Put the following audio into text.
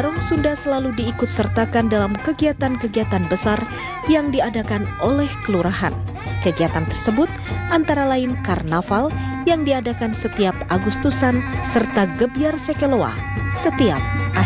Barong Sunda selalu diikut sertakan dalam kegiatan-kegiatan besar yang diadakan oleh kelurahan. Kegiatan tersebut antara lain karnaval yang diadakan setiap Agustusan serta gebyar sekeloa setiap